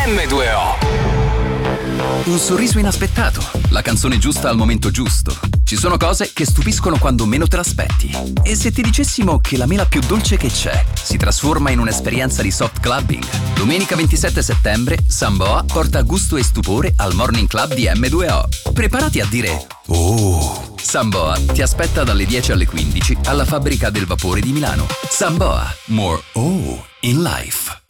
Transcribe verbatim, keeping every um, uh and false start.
emme due o. Un sorriso inaspettato, la canzone giusta al momento giusto. Ci sono cose che stupiscono quando meno te l'aspetti. E se ti dicessimo che la mela più dolce che c'è si trasforma in un'esperienza di soft clubbing? Domenica ventisette settembre, Samboa porta gusto e stupore al Morning Club di emme due o. Preparati a dire oh! Samboa ti aspetta dalle dieci alle quindici alla Fabbrica del Vapore di Milano. Samboa, more oh in life.